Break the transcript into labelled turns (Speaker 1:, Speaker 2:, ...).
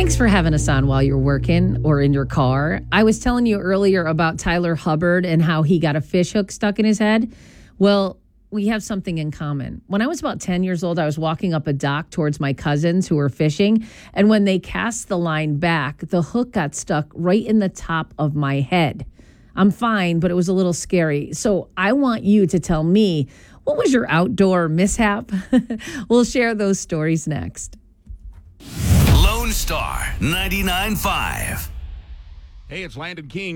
Speaker 1: Thanks for having us on while you're working or in your car. I was telling you earlier about Tyler Hubbard and how he got a fish hook stuck in his head. Well, we have something in common. When I was about 10 years old, I was walking up a dock towards my cousins who were fishing. And when they cast the line back, the hook got stuck right in the top of my head. I'm fine, but it was a little scary. So I want you to tell me, what was your outdoor mishap? We'll share those stories next.
Speaker 2: Lone Star 99.5.
Speaker 3: Hey, it's Landon King.